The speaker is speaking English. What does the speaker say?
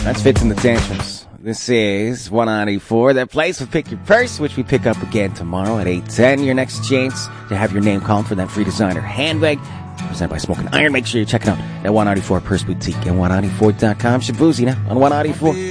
That's Fits in the Tantrums. This is 194, that place with Pick Your Purse, which we pick up again tomorrow at 8:10. Your next chance to have your name called for that free designer handbag presented by Smoking Iron. Make sure you check it out at 194 Purse Boutique and 194.com. Shabuzi now on 194.